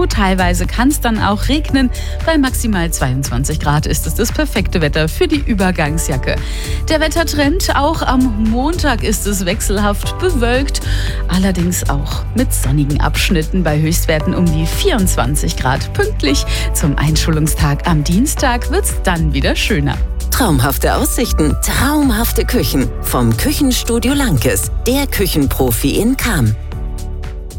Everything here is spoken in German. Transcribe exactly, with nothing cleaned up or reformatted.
zu. Teilweise kann es dann auch regnen. Bei maximal zweiundzwanzig Grad ist es das perfekte Wetter für die Übergangsjacke. Der Wettertrend: auch am Montag ist es wechselhaft bewölkt, allerdings auch mit sonnigen Abschnitten bei Höchstwerten um die vierundzwanzig Grad. Pünktlich zum Einschulungstag am Dienstag wird es dann wieder schöner. Traumhafte Aussichten, traumhafte Küchen. Vom Küchenstudio Lankes, der Küchenprofi in Cham.